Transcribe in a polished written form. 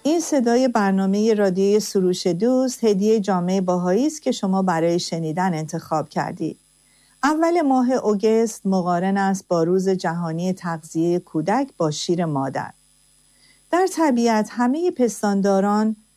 این صدای برنامه رادیوی سروش دوست، هدیه جامعه باهایی است که شما برای شنیدن انتخاب کردید. اول ماه اوگست مقارن است با روز جهانی تغذیه کودک با شیر مادر. در طبیعت همه پستانداران